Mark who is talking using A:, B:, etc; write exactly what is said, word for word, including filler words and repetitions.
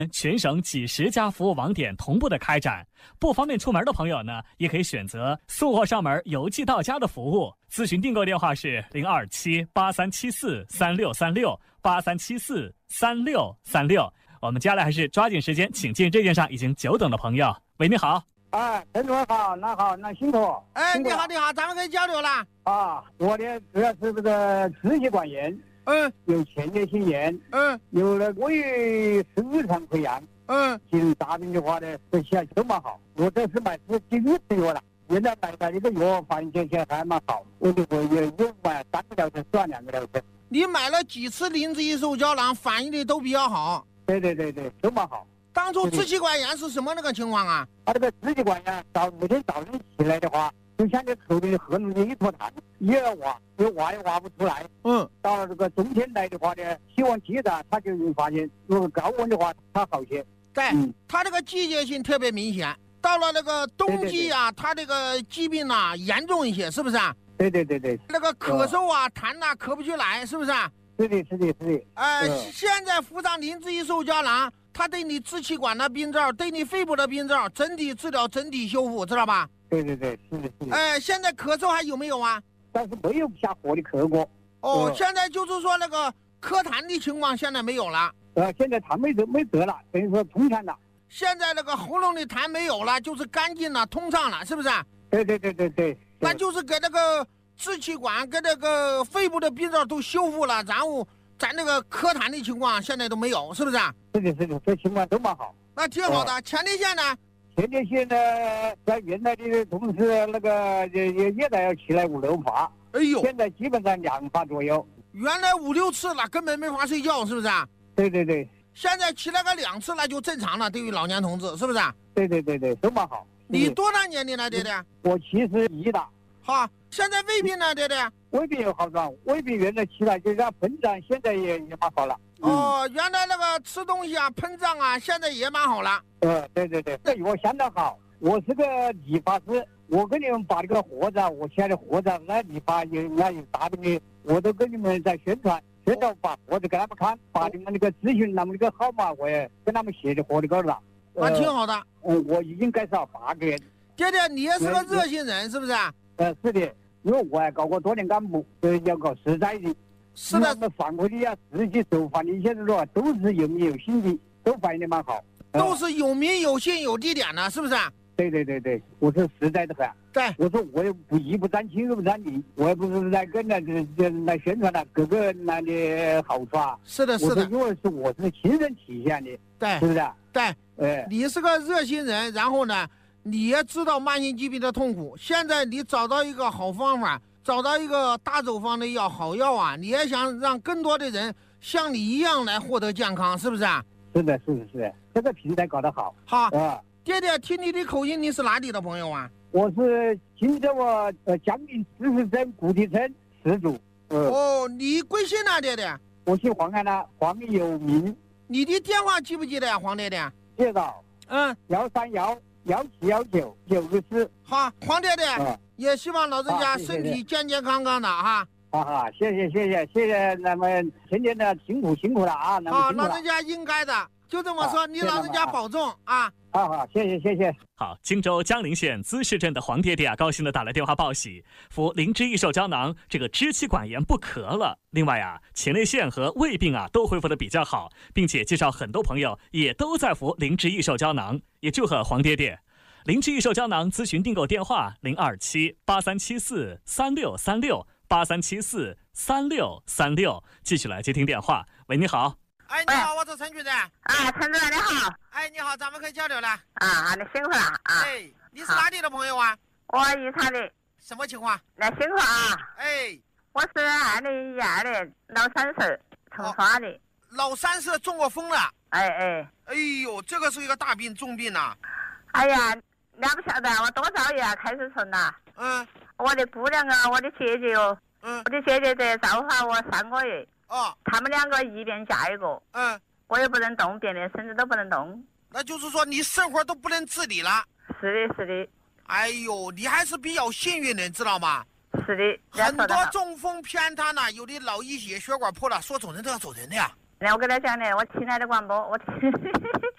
A: 全省几十家服务网点同步的开展，不方便出门的朋友呢，也可以选择送货上门、邮寄到家的服务。咨询订购电话是零二七八三七四三六三六八三七四三六三六。我们接下来还是抓紧时间，请进热线上已经久等的朋友。喂，你好。
B: 哎，陈主任好，那好，那辛苦。
C: 哎，你好，你好，咱们可以交流了。
B: 啊，我的主要是这个支气管炎。
C: 嗯，
B: 有前列腺炎，
C: 嗯，
B: 有了胃失常溃疡，
C: 嗯，
B: 进大病的话呢，这些都蛮好。我这是买是几个月了，现在买的这个药发现现在还蛮好，我就我也又买三个疗程，算两个疗程。
C: 你买了几次灵芝益寿胶囊，反应的都比较好。
B: 对对对对，都蛮好。
C: 当初支气管炎是什么那个情况啊？
B: 他这个支气管炎，早每天早上起来的话，就像这口里喝了一坨痰，一要挖又挖又挖不出来。
C: 嗯，
B: 到了这个冬天来的话呢，气温低的，他就发现如果高温的话，它好些。
C: 对，
B: 嗯，
C: 它这个季节性特别明显。到了那个冬季啊，它这个疾病啊严重一些，是不是啊？
B: 对对对对。
C: 那个咳嗽啊、痰呐、咳不出来，是不是啊？
B: 是的，是的，是的。
C: 呃，现在服上灵芝益寿胶囊，它对你支气管的病灶、对你肺部的病灶整体治疗、整体修复，知道吧？
B: 对对对，是的，是的。
C: 哎，现在咳嗽还有没有啊？
B: 但是没有下火的咳过。
C: 哦，
B: 嗯、
C: 现在就是说那个咳痰的情况现在没有了。
B: 呃，现在痰没得没得了，等于说通畅了。
C: 现在那个喉咙的痰没有了，就是干净了、通畅了，是不是？
B: 对对对对对。
C: 那就是给那个支气管跟那个肺部的病灶都修复了，然后咱那个咳痰的情况现在都没有，是不是？
B: 是的，是的，这情况都蛮好。
C: 那挺好的。前列腺呢？
B: 前列腺呢，在原来的同事那个也也也得要起来五六发，
C: 哎呦，
B: 现在基本上两发左右。
C: 原来五六次了，根本没法睡觉，是不是？
B: 对对对。
C: 现在起来个两次那就正常了，对于老年同志，是不是？
B: 对对对对，都蛮好。
C: 你多大年龄了，爹爹？
B: 我七十一了。
C: 好，现在胃病呢，爹爹？
B: 胃病有好转，胃病原来起来就让膨胀，现在也也蛮好了。
C: 哦，嗯、原来那个吃东西啊膨胀啊，现在也蛮好了。
B: 呃，对对对，这药相当好。我是个理发师，我跟你们把这个活子，我现在的活子，那理发有那有大病的，我都跟你们在宣传，宣传把活子给他们看，把你们那个咨询他们那个号码，我也跟他们写的活的稿了。
C: 那、呃、挺好的。
B: 嗯，我已经介绍八个人。
C: 爹爹，你也是个热心人，是不是？
B: 呃，是的，因为我还搞过多年干部，呃，要搞实在的。
C: 是的，
B: 那反馈的呀，实际手法的一些说都是有名有姓的，都反映的蛮好。
C: 都是有名有姓有地点的，是不是？
B: 对对对对，我是实在的很。
C: 对，
B: 我说我也不一不沾亲，二不沾理，我也不是在跟那这这来宣传了各个人来的好处啊。
C: 是的，是的，
B: 因为是我是亲身体现的，
C: 对，
B: 是不是？
C: 对，
B: 哎，
C: 你是个热心人，然后呢，你也知道慢性疾病的痛苦，现在你找到一个好方法，找到一个大走方的药好药啊，你也想让更多的人像你一样来获得健康，是不是啊？
B: 是的，是的，是的，这个平台搞得好。
C: 好，
B: 啊，
C: 爹爹，听你的口音，你是哪里的朋友啊？
B: 我是荆州我呃江宁知识镇古地村始祖。
C: 呃、哦，你贵姓呢，爹爹？
B: 我姓黄安呐，黄有名。
C: 你的电话记不记得呀，黄爹爹？
B: 记得。
C: 嗯，
B: 幺三幺幺七幺九九个四。
C: 好，黄爹爹，
B: 嗯、
C: 也希望老人家身体健健康康的哈。
B: 好好，谢谢谢谢谢谢，咱们天天的辛苦辛苦了啊！
C: 好，老人家应该的，就这么说，你老人家保重啊！
B: 好好，谢谢谢谢。
A: 好，荆州江陵县资市镇的黄爹爹啊，高兴的打来电话报喜，服灵芝益寿胶囊，这个支气管炎不咳了。另外啊，前列腺和胃病啊都恢复的比较好，并且介绍很多朋友也都在服灵芝益寿胶囊，也祝贺黄爹爹。灵芝益寿胶囊咨询订购电话零二七八三七四三六三六八三七四三六三六，继续来接听电话。喂，你好。
C: 哎，你好，我是陈局长。
D: 啊，陈主任你好。
C: 哎，你好，咱们可以交流了。
D: 啊，你辛苦了啊。
C: 哎，你是哪里的朋友啊？
D: 我宜昌的。
C: 什么情况？
D: 那辛苦啊。
C: 哎，
D: 我是二零一二年老三十成发的。
C: 老三十中过风了。
D: 哎哎。
C: 哎呦，这个是一个大病，重病呐、啊。
D: 哎呀，你不晓得，我多少月开始存了。
C: 嗯。
D: 我的姑娘啊，我的姐姐哟、哦。
C: 嗯。
D: 我的姐姐在造化我三个月。
C: 哦。
D: 他们两个一边嫁一个。
C: 嗯。
D: 我也不能动，别人甚至都不能动。
C: 那就是说你生活都不能自理了。
D: 是的，是的。
C: 哎呦，你还是比较幸运的，知道吗？
D: 是的。
C: 很多中风偏瘫呢，有的脑溢血、血管破了，说走人都要走人的呀。
D: 那我跟他讲呢，我听他的广播，我听